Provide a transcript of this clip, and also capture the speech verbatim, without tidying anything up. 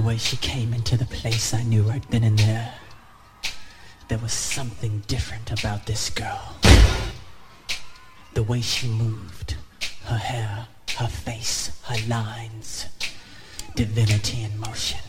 way she came into the place, I knew right then and there. There was something different about this girl. The way she moved, her hair, her face, her lines, divinity in motion.